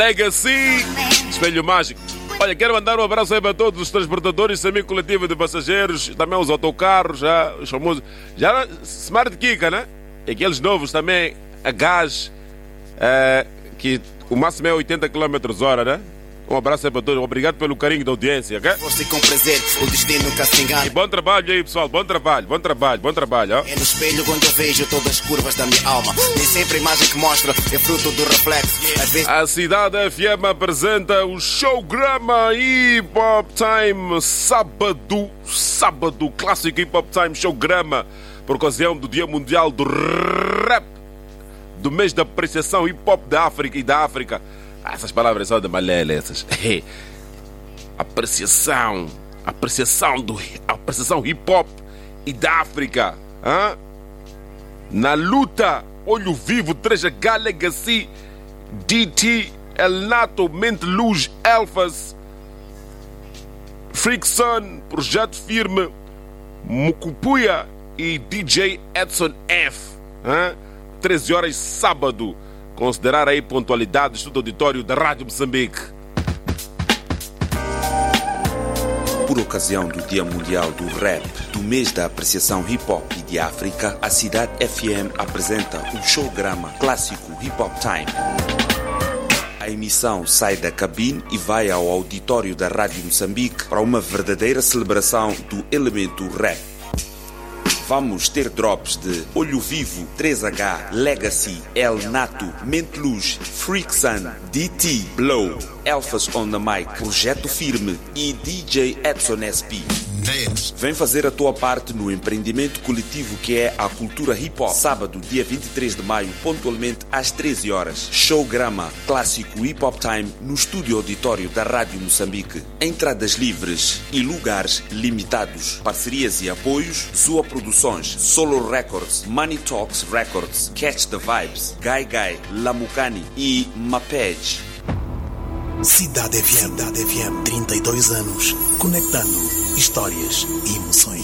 Legacy, espelho mágico. Olha, quero mandar um abraço aí para todos os transportadores, semi-coletivo de passageiros, também os autocarros, já, os famosos. Já Smart Kika, né? E aqueles novos também, a gás, que o máximo é 80 km/h, né? Um abraço aí para todos. Obrigado pelo carinho da audiência, ok? Você com prazer, o destino nunca se engana. E bom trabalho aí, pessoal. Bom trabalho. Ó. É no espelho onde eu vejo todas as curvas da minha alma. Nem sempre a imagem que mostra é fruto do reflexo. Às vezes... A Cidade FM apresenta o Showgrama Hip Hop Time sábado, clássico Hip Hop Time Showgrama, por ocasião do Dia Mundial do Rap, do mês da apreciação hip hop da África e da África. Essas palavras são de malele, essas. Apreciação hip hop e da África. Na luta, Olho Vivo, 3H, Legacy, DT, El Nato, Mente Luz, Alphas, Frickson, Projeto Firme, Mukupuya e DJ Edson F. 13 horas sábado. Considerar aí pontualidade, estudo auditório da Rádio Moçambique. Por ocasião do Dia Mundial do Rap, do mês da apreciação hip hop e de África, a Cidade FM apresenta o Showgrama clássico Hip Hop Time. A emissão sai da cabine e vai ao auditório da Rádio Moçambique para uma verdadeira celebração do elemento rap. Vamos ter drops de Olho Vivo, 3H, Legacy, El Nato, Mente Luz, Freaksun, DT, Blow, Alphas on the Mic, Projeto Firme e DJ Edson SP. Vem fazer a tua parte no empreendimento coletivo que é a cultura hip hop. Sábado, dia 23 de maio, pontualmente às 13 horas. Showgrama, clássico Hip Hop Time no estúdio auditório da Rádio Moçambique. Entradas livres e lugares limitados. Parcerias e apoios: Zua Produções, Solo Records, Money Talks Records, Catch the Vibes, Gai Gai, Lamukani e Mapej. Cidade FM, 32 anos, conectando histórias e emoções.